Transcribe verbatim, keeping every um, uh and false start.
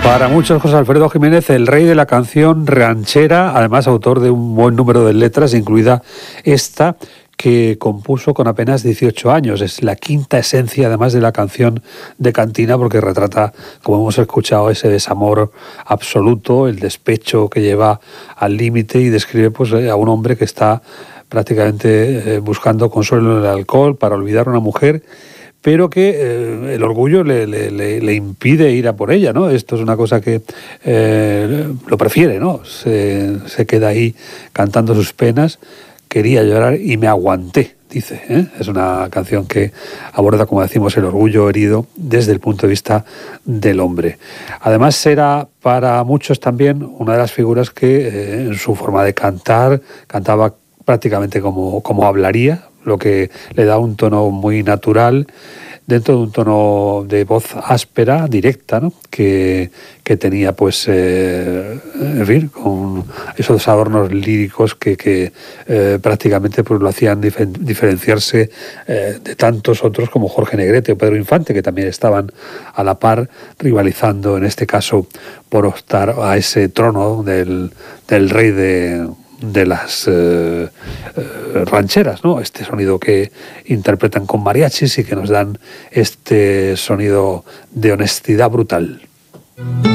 Para muchos, José Alfredo Jiménez, el rey de la canción ranchera, además autor de un buen número de letras, incluida esta que compuso con apenas dieciocho años. Es la quinta esencia, además, de la canción de cantina, porque retrata, como hemos escuchado, ese desamor absoluto, el despecho que lleva al límite, y describe pues a un hombre que está prácticamente eh, buscando consuelo en el alcohol para olvidar a una mujer, pero que eh, el orgullo le, le, le, le impide ir a por ella, ¿no? Esto es una cosa que eh, lo prefiere, ¿no? Se, se queda ahí cantando sus penas. Quería llorar y me aguanté, dice, ¿eh? Es una canción que aborda, como decimos, el orgullo herido desde el punto de vista del hombre. Además, era para muchos también una de las figuras que eh, en su forma de cantar cantaba prácticamente como, como hablaría, lo que le da un tono muy natural, dentro de un tono de voz áspera, directa, ¿no? que, que tenía, pues, eh, en fin, con esos adornos líricos que, que eh, prácticamente pues, lo hacían difer diferenciarse eh, de tantos otros como Jorge Negrete o Pedro Infante, que también estaban a la par, rivalizando en este caso por optar a ese trono del, del rey de... de las eh, eh, rancheras, ¿no? Este sonido que interpretan con mariachis y que nos dan este sonido de honestidad brutal.